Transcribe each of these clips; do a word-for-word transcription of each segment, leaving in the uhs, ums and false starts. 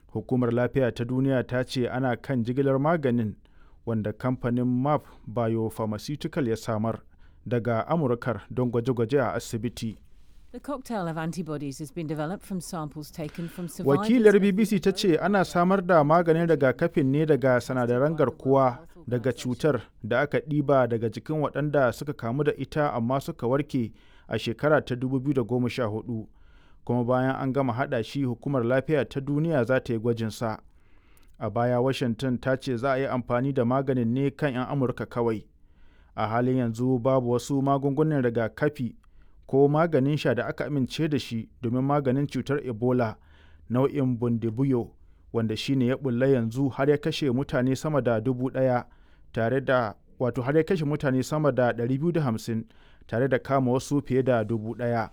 Hukumar Lafiya ta Duniya ta ce ana kan jigilar maganin wanda kamfanin Merck Biopharmaceutical ya samar daga Amurkar don gwaje-gwaje a asibiti. The cocktail of antibodies has been developed from samples taken from survivors. Wakilar B B C ta ce ana samar da maganin rigakafin ne daga sinadaran garkuwa daga cutar da aka ɗiba daga jikin waɗanda suka kamu da ita amma suka warke a shekara ta dubu biyu da goma sha hudu. Kuma bayan an gama haɗa shi, Hukumar Lafiya ta Duniya za ta yi gwajinsa. A baya, Washington ta ce za a yi amfani da maganin ne kan 'yan Amurka kawai. A halin yanzu babu wasu magungunan rigakafi ko maganin sha da aka amince da shi domin maganin cutar Ebola nau'in Bundibugyo, wanda shi ne ya bulla yanzu har ya kashe mutane sama da dubu ɗaya tare da wato har ya kashe mutane sama da ɗari biyu da hamsin tare da kama wasu fiye da dubu ɗaya.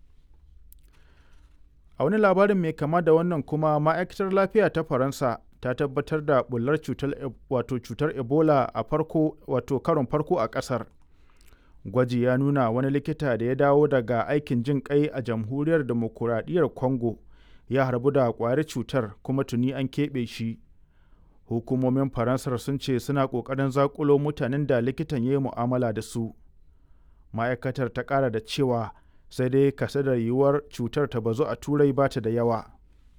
A wani labarin mai kama da wannan kuma, ma'aikatar lafiya ta Faransa ta tabbatar da bullar cutar wato cutar Ebola a farko wato karon farko a ƙasar. Gwaji ya nuna wani likita da ya dawo daga aikin jin ƙai a Jamhuriyar Demokuraɗiyyar Congo ya harbu da ƙwayar cutar kuma tuni an keɓe shi. Hukumomin Faransar sun ce suna ƙoƙarin zaƙulo mutanen da likitan ya yi mu'amala da su. Ma'aikatar ta ƙara da cewa sai dai kasadar yiwuwar cutar ta bazu a Turai ba ta da yawa.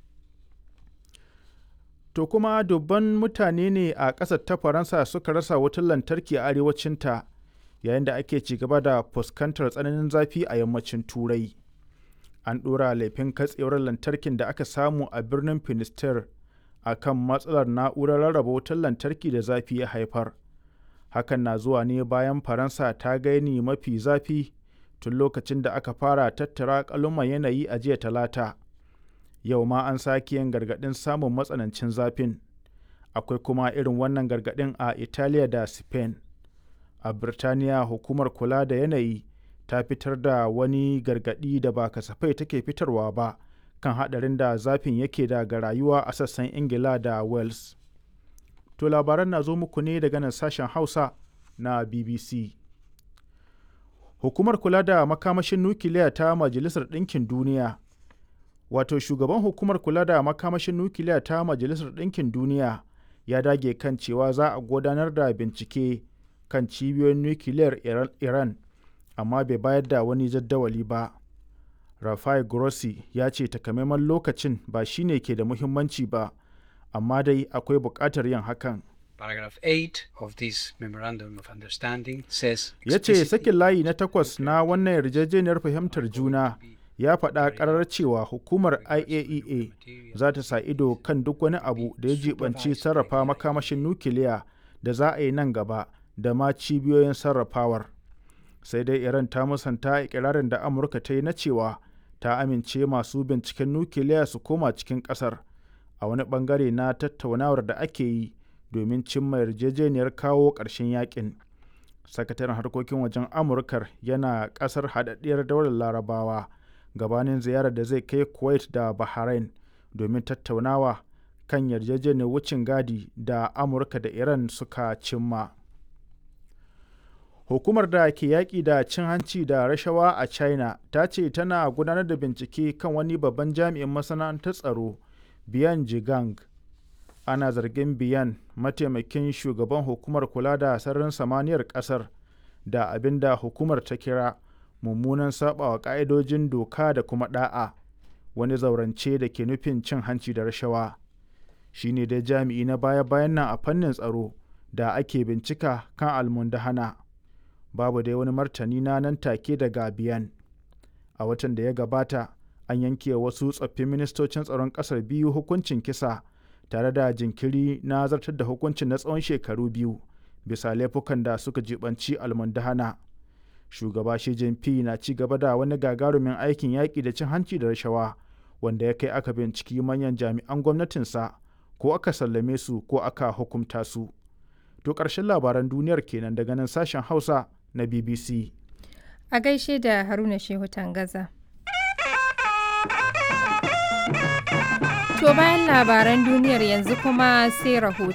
To kuma dubban mutane ne a ƙasar ta Faransa suka rasa wutar lantarki a arewacinta yayin da ake ci gaba da fuskantar tsananin zafi a yammacin Turai. An ɗora laifin katsewar lantarkin da aka samu a birnin Finisterre a kan matsalar na'urar rarraba wutar lantarki da zafi ya haifar. Hakan na zuwa ne bayan Faransa ta gaini mafi zafi tun lokacin da aka fara tattara ƙaluman yanayi a jiya Talata. Yau ma an sake yin gargaɗin samun matsanancin zafin. Akwai kuma irin wannan gargaɗin a Italiya da Spain. A Birtaniya, hukumar kula da yanayi ta fitar da wani gargaɗi da ba kasafai take fitarwa ba kan haɗarin da zafin yake da ga rayuwa a sassan Ingila da Wales. To labaran na zo muku ne daga nan sashen Hausa na B B C. Hukumar kula da makamashin nukiliya ta Majalisar Ɗinkin Duniya wato shugaban hukumar kula da makamashin nukiliya ta Majalisar Ɗinkin Duniya ya dage kan cewa za a gudanar da bincike kan cibiyoyin nukiliyar Iran, amma bai bayar da wani jaddawali ba. Rafael Grossi ya ce takamaiman lokacin ba shi ne ke da muhimmanci ba, amma dai akwai buƙatar yin hakan. Paragraph eight of this Memorandum of Understanding says ya ce sakin layi na takwas na wannan yarjejeniyar fahimtar juna ya faɗa ƙarar cewa hukumar I A E A za ta sa ido kan duk wani abu da ya jibanci sarrafa makamashin nukiliya da za a yi nan gaba da ma cibiyoyin sarrafawar. Sai dai Iran ta musanta ikirarin da Amurka ta yi na cewa ta amince masu binciken nukiliya su koma cikin ƙasar a wani ɓangare na tattaunawar da ake yi domin cimma yarjejeniyar kawo ƙarshen yakin. Sakataren harkokin wajen Amurkar yana ƙasar haɗaɗɗiyar daular Larabawa gabanin ziyarar da zai kai Kuwait da Bahrain domin tattaunawa kan yarjejeniyar wucin gadi da Amurka da Iran suka cimma. Hukumar da ke yaƙi da cin hanci da rashawa a China ta ce tana gudanar da bincike kan wani babban jami'in masana'antar tsaro, Biyan Jigang. Ana zargin Biyan, mataimakin shugaban hukumar kula da sararin samaniyar ƙasar, da abin da hukumar ta kira mummunan saɓawa ƙa'idojin doka da kuma ɗa'a, wani zaurance da ke nufin cin hanci da rashawa. Shi ne dai jami'i na baya-bayan nan a fannin tsaro da ake bincika kan almundahana. Babu dai wani martani na nan take daga Biyan. A watan da ya gabata, an yanke wasu tsoffin ministocin tsaron ƙasar biyu hukuncin kisa tare da jinkiri na zartar da hukuncin na tsawon shekaru biyu bisa laifukan da suka jibanci almundahana. Shugaba Xi Jinping na ci gaba da wani gagarumin aikin yaƙi da cin hanci da rashawa wanda ya kai aka binciki manyan jami'an gwamnatinsa ko aka sallame su ko aka hukumta su. To ƙarshen labaran duniyar kenan daga nan sashen Hausa na B B C. A gaishe da Haruna Shehu Tangaza. To bayan labaran duniyar yanzu kuma sai rahoto.